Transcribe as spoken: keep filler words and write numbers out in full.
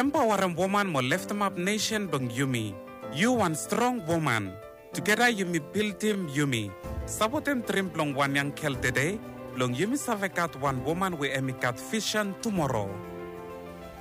empowering woman mo lift them up nation bang Yumi. You one strong woman. Together Yumi build team Yumi. Sabotem trim blong one yang kel today. Blong Yumi savekat one woman we emikat vision tomorrow.